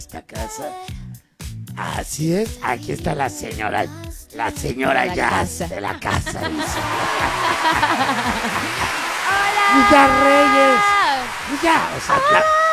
esta casa. Así es. Aquí está la señora Jazz casa. de la casa. ¡Hola! Villa Reyes. Villa, o sea,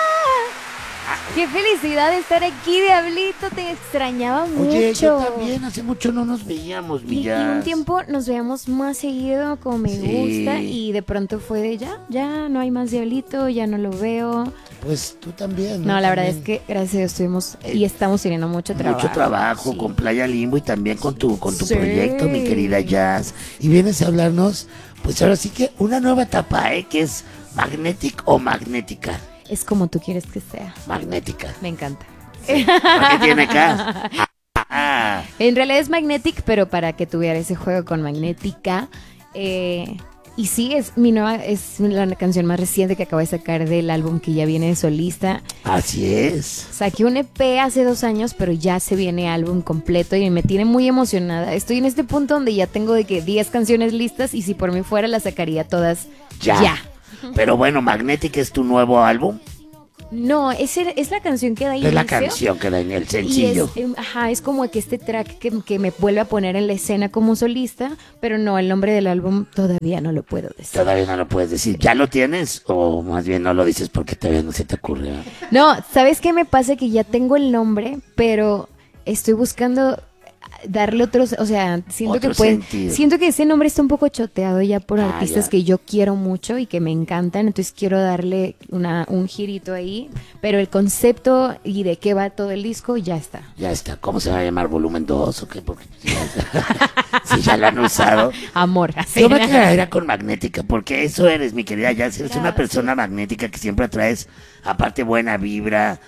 ¡Qué felicidad de estar aquí, Diablito! Te extrañaba mucho. oye, yo también, hace mucho no nos veíamos, Y Villa. un tiempo nos veíamos más seguido, como me Sí. gusta, y de pronto fue de ya no hay más Diablito, ya no lo veo. Pues tú también. No, la verdad es También. que gracias a Dios estuvimos y estamos teniendo mucho trabajo. Mucho trabajo Sí. con Playa Limbo y también con tu Sí. proyecto, mi querida Jazz. Y vienes a hablarnos. Pues ahora sí que una nueva etapa, que es Magnetic o Magnética. Es como tú quieres que sea. Magnética. Me encanta. ¿Por qué tiene acá? Ah, En realidad es Magnetic, pero para que tuviera ese juego con Magnética. Y sí, es la canción más reciente que acabo de sacar del álbum que ya viene de solista. así es. Saqué un EP hace 2 años, pero ya se viene álbum completo y me tiene muy emocionada. Estoy en este punto donde ya tengo de que 10 canciones listas y si por mí fuera las sacaría todas ya. Pero bueno, Magnetic es tu nuevo álbum. No, es la canción que da Es la inicio. canción que da en el Y sencillo. es como que este track que me vuelve a poner en la escena como solista, pero no, el nombre del álbum todavía no lo puedo decir. Todavía no lo puedes decir. ¿Ya lo tienes? O más bien no lo dices porque todavía no se te ocurre. No, ¿sabes qué me pasa? Que ya tengo el nombre, pero estoy buscando darle otros, o sea, Otro sentido. siento que ese nombre está un poco choteado ya por Ah, artistas ya. que yo quiero mucho y que me encantan, entonces quiero darle un girito ahí, pero el concepto y de qué va todo el disco ya está. Ya está. ¿Cómo se va a llamar? ¿Volumen 2 o qué? Porque si ya lo han usado. Amor, así. Yo me quedaría con Magnética, porque eso eres, mi querida Jazz. Eres una persona magnética que siempre atraes, aparte, buena vibra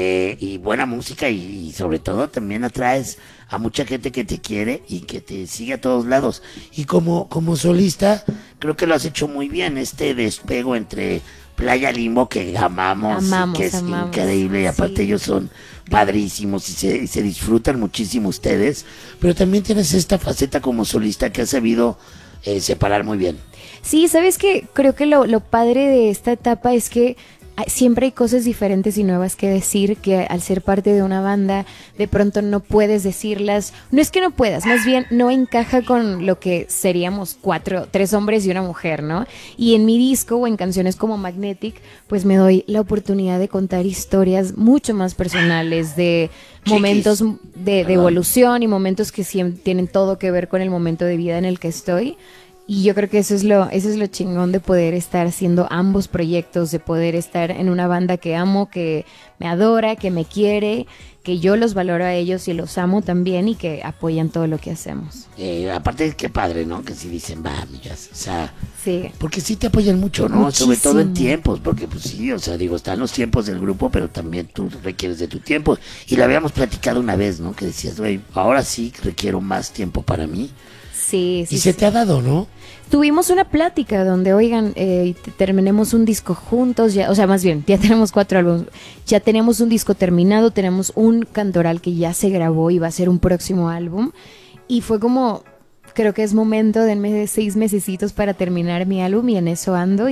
y buena música y sobre todo también atraes a mucha gente que te quiere y que te sigue a todos lados. Y como solista, Creo que lo has hecho muy bien, este despego entre Playa Limbo, que amamos, que es Amamos, increíble, y aparte sí. ellos son padrísimos y se disfrutan muchísimo ustedes, pero también tienes esta faceta como solista que has sabido separar muy bien. Sí, ¿sabes qué? Creo que lo padre de esta etapa es que siempre hay cosas diferentes y nuevas que decir, que al ser parte de una banda de pronto no puedes decirlas. No es que no puedas, más bien no encaja con lo que seríamos 3 hombres y una mujer, ¿no? Y en mi disco o en canciones como Magnetic, pues me doy la oportunidad de contar historias mucho más personales, de Chiquis. momentos de Perdón. evolución y momentos que tienen todo que ver con el momento de vida en el que estoy. Y yo creo que eso es lo chingón de poder estar haciendo ambos proyectos, de poder estar en una banda que amo, que me adora, que me quiere, que yo los valoro a ellos y los amo también y que apoyan todo lo que hacemos. Aparte, qué padre, ¿no? Que si dicen, va, mi Jazz, o sea, Sí. porque sí te apoyan mucho, ¿no? Sobre todo en Muchísimo. tiempos, porque pues sí, o sea, digo, están los tiempos del grupo, pero también tú requieres de tu tiempo. Y lo habíamos platicado una vez, ¿no? Que decías, güey, ahora sí requiero más tiempo para mí. Sí, sí. y se sí. te ha dado, ¿no? Tuvimos una plática donde, oigan, terminemos un disco juntos, ya, o sea, más bien, ya tenemos 4 álbumes, ya tenemos un disco terminado, tenemos un cantoral que ya se grabó y va a ser un próximo álbum. Y fue como, creo que es momento, denme 6 mesecitos para terminar mi álbum y en eso ando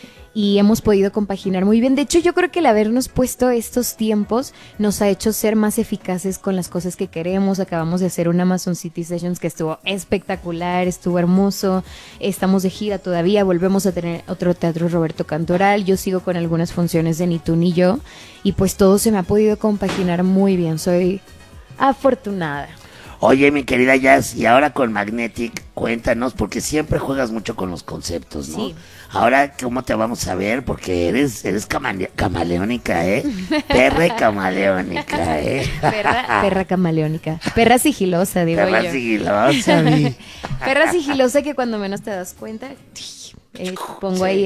y hemos podido compaginar muy bien. De hecho, yo creo que el habernos puesto estos tiempos nos ha hecho ser más eficaces con las cosas que queremos. Acabamos de hacer un Amazon City Sessions que estuvo espectacular, estuvo hermoso. Estamos de gira todavía, volvemos a tener otro teatro Roberto Cantoral. Yo sigo con algunas funciones de Ni tú ni yo y pues todo se me ha podido compaginar muy bien. Soy afortunada. Oye, mi querida Jazz, y ahora con Magnetic, cuéntanos, porque siempre juegas mucho con los conceptos, ¿no? Sí. Ahora, ¿cómo te vamos a ver? Porque eres camaleónica, ¿eh? Perra camaleónica, ¿eh? Perra camaleónica. Perra sigilosa, digo Perra yo. sigilosa. Perra sigilosa que cuando menos te das cuenta, pongo ahí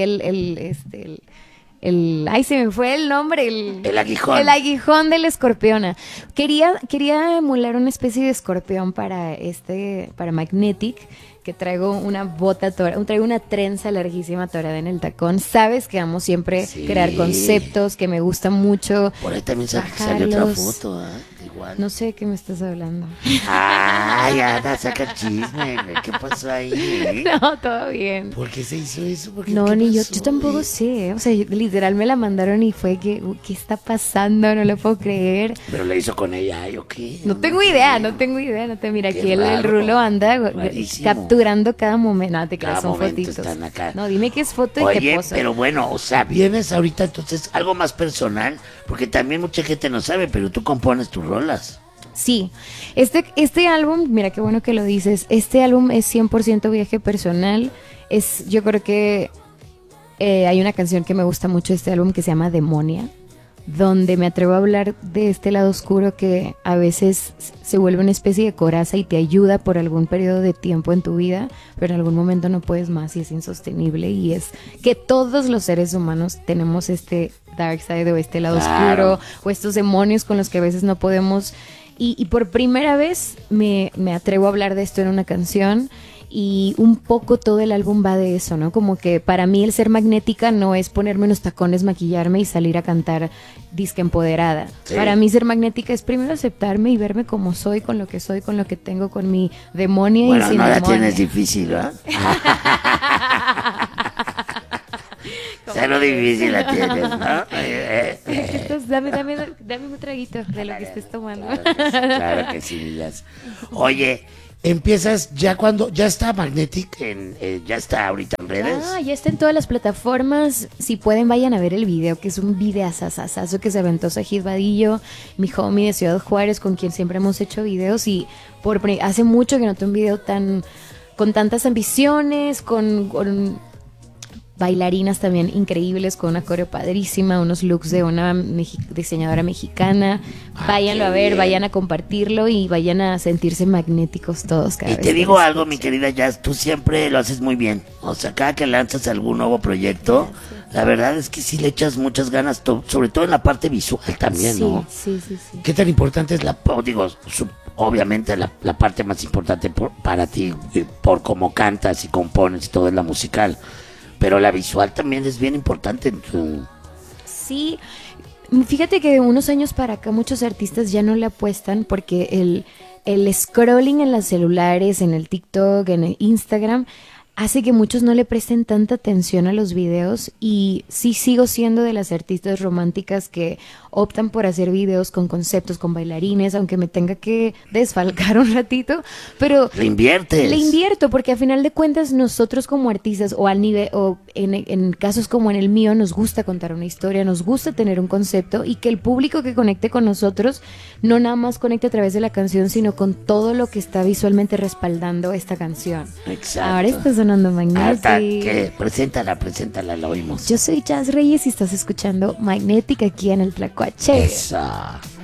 ay, se me fue el nombre, El aguijón. El aguijón de la escorpiona. Quería emular una especie de escorpión para Magnetic, que traigo una traigo una trenza larguísima atorada en el tacón. Sabes que amo siempre Sí. crear conceptos, que me gusta mucho. Por ahí también salió otra bajarlos. foto, ¿eh? igual. No sé de qué me estás hablando. Ay, Ana, saca chisme, güey. ¿Qué pasó ahí? No, todo bien. ¿Por qué se hizo eso? ¿Por qué- No, qué ni yo pasó? tampoco sé. O sea, literal me la mandaron y fue que, ¿qué está pasando? No lo puedo creer. Pero le hizo con ella, ay, ¿o qué? No tengo idea, no tengo idea. No te mira, Qué aquí el raro, Rulo anda rarísimo. capturando cada momento. No, te Cada creas, son momento fotitos. están acá. No, dime qué es foto y qué Oye, pozo. pero bueno, o sea, vienes ahorita entonces algo más personal, porque también mucha gente no sabe, pero tú compones tus rolas. Sí, este álbum, mira qué bueno que lo dices, este álbum es 100% viaje personal, yo creo que hay una canción que me gusta mucho de este álbum que se llama Demonia, donde me atrevo a hablar de este lado oscuro que a veces se vuelve una especie de coraza y te ayuda por algún periodo de tiempo en tu vida, pero en algún momento no puedes más y es insostenible, y es que todos los seres humanos tenemos este dark side o este lado Claro. oscuro o estos demonios con los que a veces no podemos, y por primera vez me atrevo a hablar de esto en una canción. Y un poco todo el álbum va de eso, ¿no? Como que para mí el ser magnética no es ponerme unos tacones, maquillarme y salir a cantar disque empoderada. Sí. Para mí ser magnética es primero aceptarme y verme como soy, con lo que tengo, con mi demonia Bueno, y sin no la demonia. tienes difícil, ¿verdad? Cero difícil la tienes, ¿no? Dame un traguito de lo que estés tomando. Claro que sí, Millas. Oye, Empiezas ya cuando ya está Magnetic. ya está ahorita en redes. Ah, ya está en todas las plataformas. Si pueden, vayan a ver el video, que es un videazazazazo que se aventó Sajid Vadillo, mi homie de Ciudad Juárez, con quien siempre hemos hecho videos. Y hace mucho que noté un video con tantas ambiciones, con bailarinas también increíbles, con una coreo padrísima, unos looks de una diseñadora mexicana. Váyanlo qué a ver, bien. vayan a compartirlo y vayan a sentirse magnéticos todos cada Y vez te que digo lo algo, escuchen. mi querida Jazz, tú siempre lo haces muy bien. O sea, cada que lanzas algún nuevo proyecto, la verdad es que sí le echas muchas ganas, sobre todo en la parte visual también, Sí, ¿no? sí. ¿Qué tan importante es la Digo, obviamente la parte más importante para ti, por cómo cantas y compones y todo, es la musical. Pero la visual también es bien importante en tu... Sí, fíjate que de unos años para acá muchos artistas ya no le apuestan porque el scrolling en los celulares, en el TikTok, en el Instagram, hace que muchos no le presten tanta atención a los videos, y sí sigo siendo de las artistas románticas que optan por hacer videos con conceptos, con bailarines, aunque me tenga que desfalcar un ratito, pero Le inviertes. le invierto porque a final de cuentas nosotros como artistas o al nivel o en casos como en el mío nos gusta contar una historia, nos gusta tener un concepto, y que el público que conecte con nosotros no nada más conecte a través de la canción, sino con todo lo que está visualmente respaldando esta canción. Exacto. Ahora está sonando Hasta Magnetic. que preséntala, la oímos. Yo soy Jazz Reyes y estás escuchando Magnetic aquí en el Tlacuache. Esa.